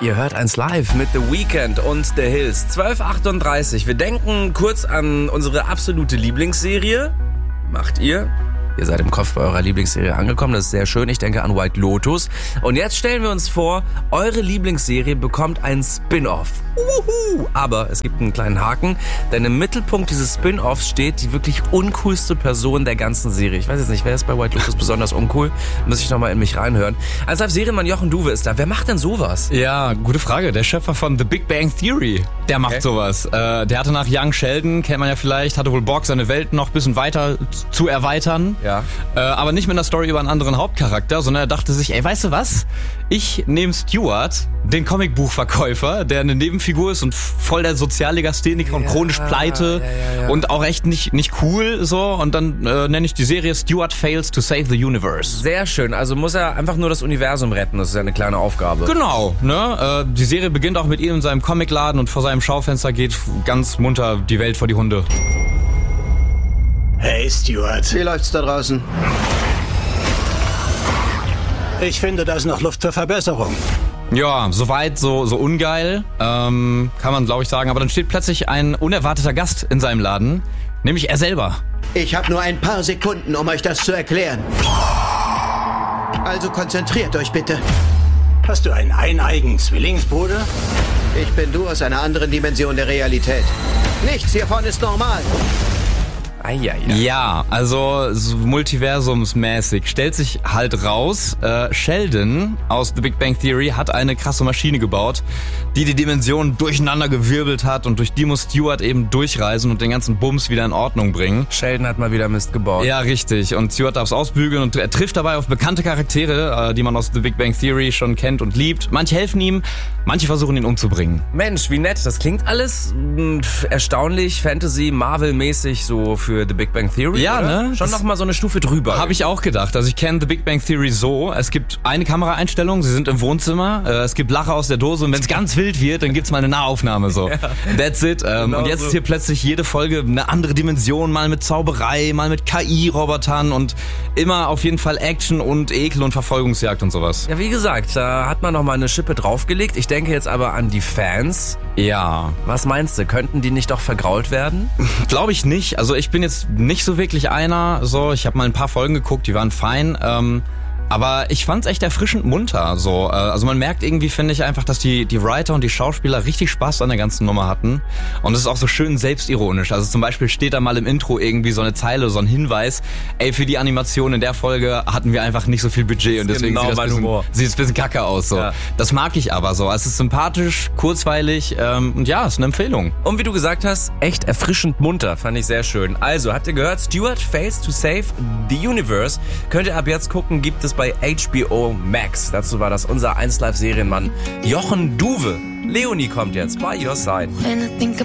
Ihr hört 1 Live mit The Weeknd und The Hills. 12:38. Wir denken kurz an unsere absolute Lieblingsserie. Macht ihr? Ihr seid im Kopf bei eurer Lieblingsserie angekommen, das ist sehr schön. Ich denke an White Lotus. Und jetzt stellen wir uns vor, eure Lieblingsserie bekommt einen Spin-Off. Uhu. Aber es gibt einen kleinen Haken, denn im Mittelpunkt dieses Spin-Offs steht die wirklich uncoolste Person der ganzen Serie. Ich weiß jetzt nicht, wer ist bei White Lotus besonders uncool? Muss ich nochmal in mich reinhören. Als Serienmann Jochen Duwe ist da. Wer macht denn sowas? Ja, gute Frage. Der Schöpfer von The Big Bang Theory, der macht sowas. Der hatte nach Young Sheldon, kennt man ja vielleicht, hatte wohl Bock, seine Welt noch ein bisschen weiter zu erweitern. Ja. Aber nicht mit einer Story über einen anderen Hauptcharakter, sondern er dachte sich, ey, weißt du was? Ich nehme Stuart, den Comicbuchverkäufer, der eine Nebenfigur ist und voll der Soziallegastheniker und chronisch pleite und auch echt nicht cool so. Und dann nenne ich die Serie Stuart Fails to Save the Universe. Sehr schön. Also muss er einfach nur das Universum retten. Das ist ja eine kleine Aufgabe. Genau, ne? Die Serie beginnt auch mit ihm in seinem Comicladen und vor seinem Schaufenster geht ganz munter die Welt vor die Hunde. Hey Stuart. Wie läuft's da draußen? Ich finde, da ist noch Luft für Verbesserung. Ja, soweit, so ungeil, kann man glaube ich sagen. Aber dann steht plötzlich ein unerwarteter Gast in seinem Laden, nämlich er selber. Ich habe nur ein paar Sekunden, um euch das zu erklären. Also konzentriert euch bitte. Hast du einen eineigen Zwillingsbruder? Ich bin du aus einer anderen Dimension der Realität. Nichts hiervon ist normal. Ja, also so multiversumsmäßig stellt sich halt raus, Sheldon aus The Big Bang Theory hat eine krasse Maschine gebaut, die Dimensionen durcheinander gewirbelt hat und durch die muss Stuart eben durchreisen und den ganzen Bums wieder in Ordnung bringen. Sheldon hat mal wieder Mist gebaut. Ja, richtig. Und Stuart darf es ausbügeln und er trifft dabei auf bekannte Charaktere, die man aus The Big Bang Theory schon kennt und liebt. Manche helfen ihm, manche versuchen ihn umzubringen. Mensch, wie nett. Das klingt alles erstaunlich, Fantasy, Marvel-mäßig so für The Big Bang Theory, ja, oder? Ne? Schon nochmal so eine Stufe drüber. Habe ich auch gedacht. Also ich kenne The Big Bang Theory so, es gibt eine Kameraeinstellung, sie sind im Wohnzimmer, es gibt Lacher aus der Dose und wenn es ganz wild wird, dann gibt's mal eine Nahaufnahme so. Ja. That's it. Genau und jetzt ist hier plötzlich jede Folge eine andere Dimension, mal mit Zauberei, mal mit KI-Robotern und immer auf jeden Fall Action und Ekel und Verfolgungsjagd und sowas. Ja, wie gesagt, da hat man nochmal eine Schippe draufgelegt. Ich denke jetzt aber an die Fans. Ja. Was meinst du, könnten die nicht doch vergrault werden? Glaube ich nicht. Also ich bin jetzt nicht so wirklich einer, so, ich habe mal ein paar Folgen geguckt, die waren fein, aber ich fand's echt erfrischend munter, so, also man merkt irgendwie, finde ich einfach, dass die Writer und die Schauspieler richtig Spaß an der ganzen Nummer hatten und es ist auch so schön selbstironisch, also zum Beispiel steht da mal im Intro irgendwie so eine Zeile, so ein Hinweis, ey, für die Animation in der Folge hatten wir einfach nicht so viel Budget und deswegen sieht es ein bisschen kacke aus, so. Ja. Das mag ich aber so, es ist sympathisch, kurzweilig und ja, ist eine Empfehlung. Und wie du gesagt hast, echt erfrischend munter, fand ich sehr schön. Also, habt ihr gehört, Stuart Fails to Save the Universe, könnt ihr ab jetzt gucken, gibt es bei HBO Max. Dazu war das unser 1 Live Serienmann Jochen Duwe. Leonie kommt jetzt, by your side.